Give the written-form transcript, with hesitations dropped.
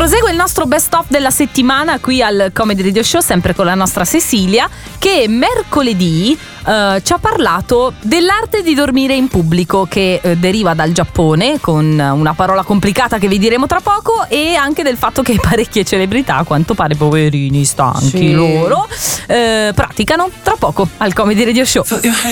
Prosegue il nostro best of della settimana qui al Comedy Radio Show, sempre con la nostra Cecilia, che mercoledì ci ha parlato dell'arte di dormire in pubblico, che deriva dal Giappone, con una parola complicata che vi diremo tra poco, e anche del fatto che parecchie celebrità, a quanto pare poverini stanchi loro, praticano tra poco al Comedy Radio Show.